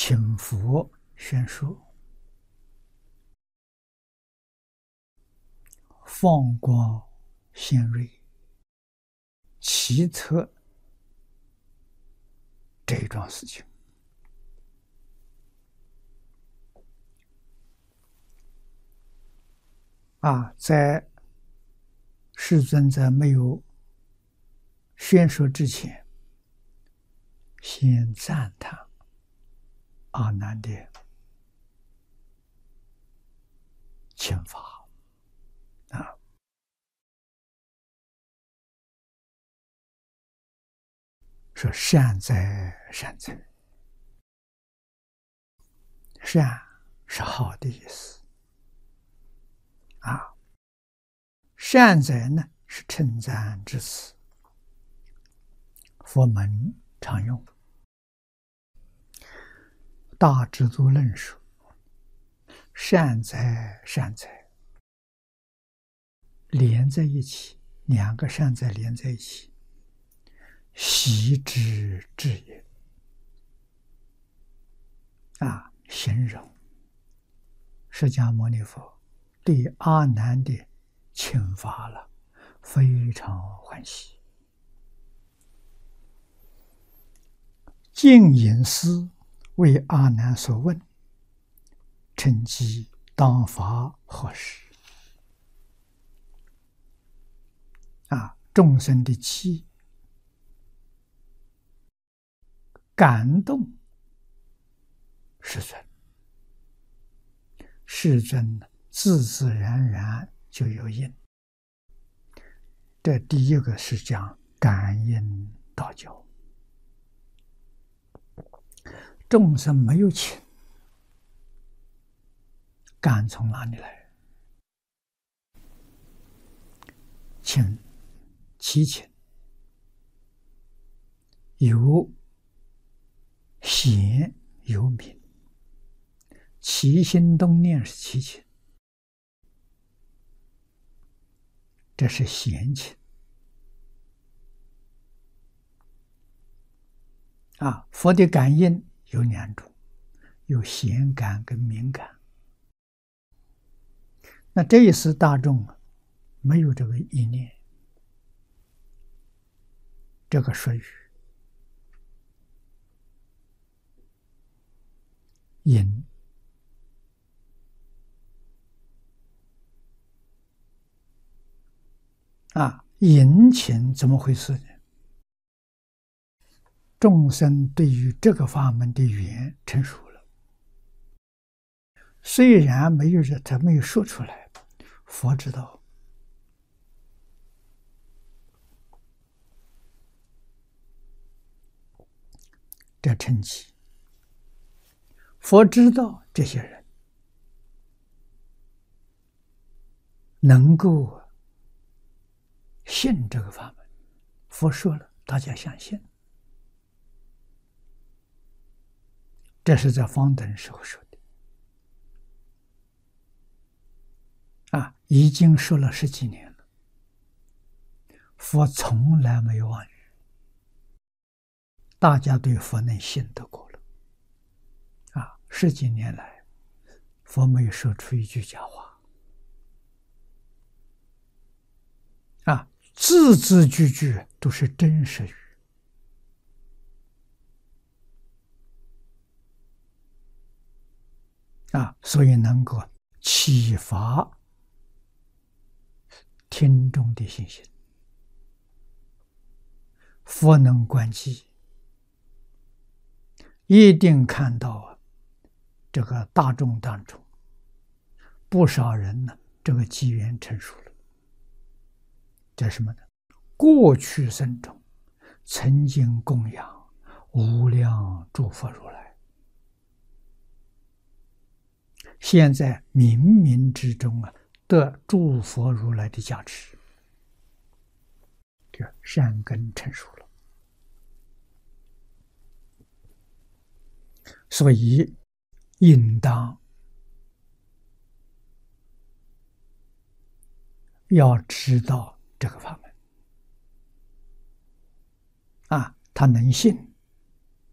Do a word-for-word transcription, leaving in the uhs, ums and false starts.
请佛宣说，放光显锐，奇特这一桩事情。啊，在世尊在没有宣说之前，先赞叹阿难的请法啊，说善哉善哉，善是好的意思啊，善哉呢是称赞之词，佛门常用。大智度论说，善哉善哉，连在一起，两个善哉连在一起，习之至也。啊，形容释迦牟尼佛对阿难的请法了，非常欢喜。净隐师为阿难所问，称其当发何时？啊，众生的气感动世尊，世尊自自然然就有应。这第一个是讲感应道交，众生没有请，感从哪里来？请其请有显有明，起心动念是其请，这是显请啊。佛的感应有两种，有显感跟明感。那这一时大众没有这个意念，这个属于因啊，因情怎么回事呢？众生对于这个法门的缘成熟了，虽然没有人，他没有说出来，佛知道。这称其佛知道这些人能够信这个法门，佛说了，大家相信。这是在方等时候说的啊，已经说了十几年了，佛从来没有妄语，大家对佛能信得过了啊，十几年来佛没有说出一句假话啊，字字句句都是真实语啊，所以能够启发听众的信心。佛能观机，一定看到这个大众当中不少人呢，这个机缘成熟了。这是什么呢？过去生中曾经供养无量诸佛如来，现在冥冥之中啊，得诸佛如来的加持，这善根成熟了。所以应当要知道这个法门啊，他能信，